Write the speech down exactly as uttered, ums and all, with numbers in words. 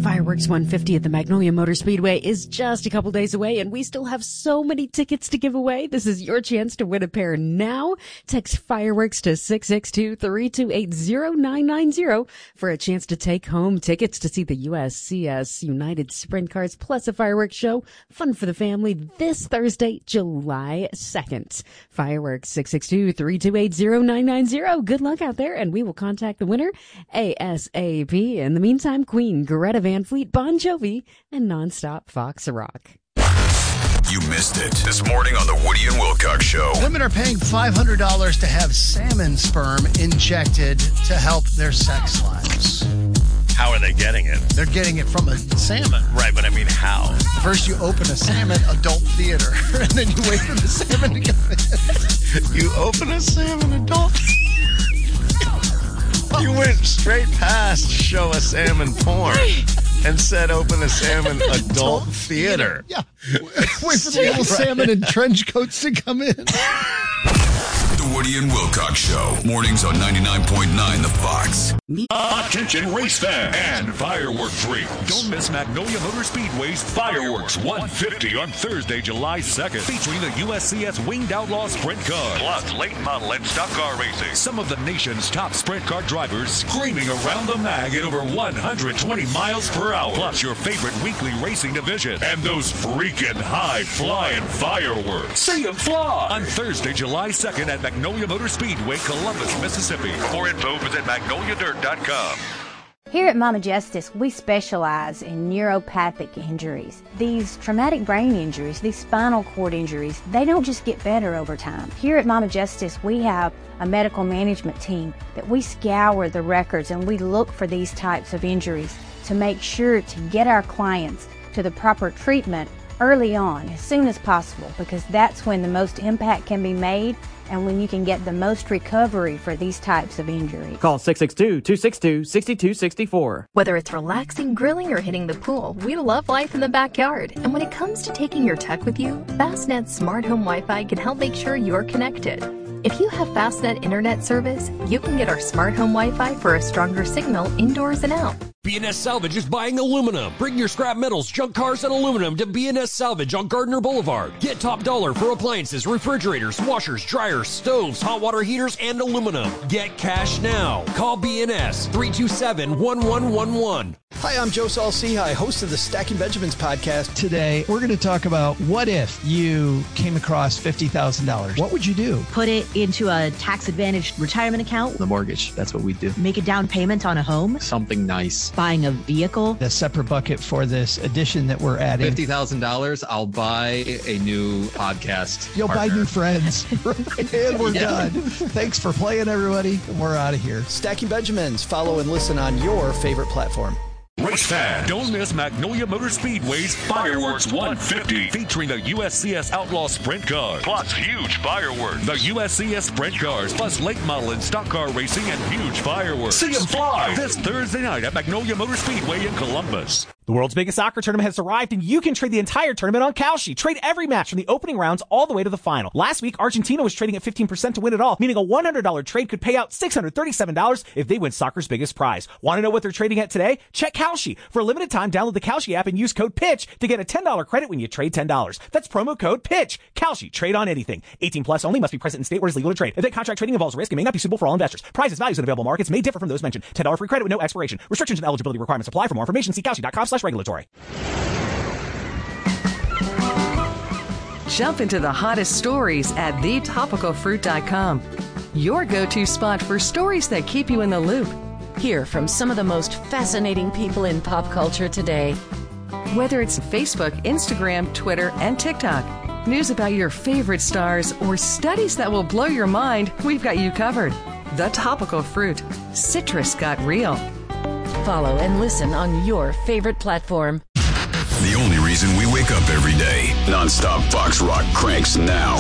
Fireworks one fifty at the Magnolia Motor Speedway is just a couple days away, and we still have so many tickets to give away. This is your chance to win a pair now. Text Fireworks to six six two, three two eight, zero nine nine zero for a chance to take home tickets to see the U S C S United Sprint Cars plus a fireworks show. Fun for the family this Thursday, July second. Fireworks six six two, three two eight, zero nine nine zero. Good luck out there, and we will contact the winner ASAP. In the meantime, Queen, Greta Van Fleet, Bon Jovi, and Nonstop Fox Rock. You missed it this morning on the Woody and Wilcox Show. Women are paying five hundred dollars to have salmon sperm injected to help their sex lives. How are they getting it? They're getting it from a salmon. Right, but I mean how? First you open a salmon adult theater, and then you wait for the salmon to come in. You open a salmon adult You went straight past show a salmon porn and said open a salmon adult theater. Yeah. Wait for the little salmon in trench coats to come in. The Woody and Wilcox Show. Mornings on ninety-nine point nine The Fox. Attention race fan and firework freaks. Don't miss Magnolia Motor Speedway's Fireworks one fifty on Thursday, July second, featuring the U S C S Winged Outlaw Sprint Car, plus late model and stock car racing. Some of the nation's top sprint car drivers screaming around the mag at over one hundred twenty miles per hour, plus your favorite weekly racing division and those freaking high-flying fireworks. See them fly on Thursday, July second at Magnolia Motor Speedway, Columbus, Mississippi. For more info, visit magnolia dirt dot com. Here at Mama Justice, we specialize in neuropathic injuries. These traumatic brain injuries, these spinal cord injuries, they don't just get better over time. Here at Mama Justice, we have a medical management team that we scour the records and we look for these types of injuries to make sure to get our clients to the proper treatment early on, as soon as possible, because that's when the most impact can be made and when you can get the most recovery for these types of injuries. Call six six two, two six two, six two six four. Whether it's relaxing, grilling, or hitting the pool, we love life in the backyard. And when it comes to taking your tech with you, Fastnet's Smart Home Wi-Fi can help make sure you're connected. If you have Fastnet internet service, you can get our Smart Home Wi-Fi for a stronger signal indoors and out. B and S Salvage is buying aluminum. Bring your scrap metals, junk cars, and aluminum to B and S Salvage on Gardner Boulevard. Get top dollar for appliances, refrigerators, washers, dryers, stoves, hot water heaters, and aluminum. Get cash now. Call B and S three two seven, one one one one. Hi, I'm Joe Saul-Sehy, host of the Stacking Benjamins podcast. Today, we're going to talk about what if you came across fifty thousand dollars. What would you do? Put it into a tax-advantaged retirement account. The mortgage, that's what we do. Make a down payment on a home. Something nice. Buying a vehicle. The separate bucket for this edition that we're adding. fifty thousand dollars, I'll buy a new podcast You'll partner. buy new friends. And we're yeah. done. Thanks for playing, everybody. We're out of here. Stacking Benjamins. Follow and listen on your favorite platform. Race fan, don't miss Magnolia Motor Speedway's Fireworks one fifty, featuring the U S C S Outlaw Sprint Car, plus huge fireworks. The U S C S Sprint Cars, plus late model and stock car racing and huge fireworks. See them fly this Thursday night at Magnolia Motor Speedway in Columbus. The world's biggest soccer tournament has arrived, and you can trade the entire tournament on Kalshi. Trade every match from the opening rounds all the way to the final. Last week, Argentina was trading at fifteen percent to win it all, meaning a one hundred dollars trade could pay out six hundred thirty-seven dollars if they win soccer's biggest prize. Want to know what they're trading at today? Check Kalshi. For a limited time, download the Kalshi app and use code PITCH to get a ten dollars credit when you trade ten dollars. That's promo code PITCH. Kalshi. Trade on anything. eighteen plus only. Must be present in state where it's legal to trade. Event contract trading involves risk and may not be suitable for all investors. Prizes, values, and available markets may differ from those mentioned. ten dollars free credit with no expiration. Restrictions and eligibility requirements apply. For more information, see kalshi dot com slash regulatory. Jump into the hottest stories at the topical fruit dot com. Your go-to spot for stories that keep you in the loop. Hear from some of the most fascinating people in pop culture today. Whether it's Facebook, Instagram, Twitter, and TikTok, news about your favorite stars, or studies that will blow your mind, we've got you covered. The Topical Fruit. Citrus got real. Follow and listen on your favorite platform. The only reason we wake up every day. Nonstop Fox Rock cranks now.